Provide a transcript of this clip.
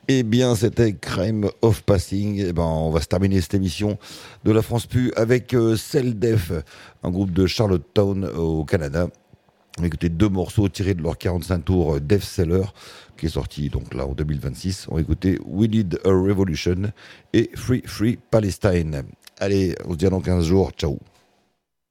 Eh bien, c'était Crime of Passing. Eh ben, on va se terminer cette émission de la France Pu avec Cell Def, un groupe de Charlottetown au Canada. On a écouté deux morceaux tirés de leur 45 tours Death Seller, qui est sorti donc là en 2026. On a écouté We Need a Revolution et Free Free Palestine. Allez, on se dit dans 15 jours. Ciao.